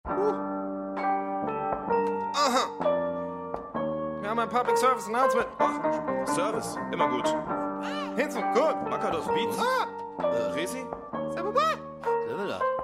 Aha. Wir haben ein Public Service Announcement. Ach, Service, immer gut. Hinzu, gut. Makados Beats. Resi? C'est bon, Servus.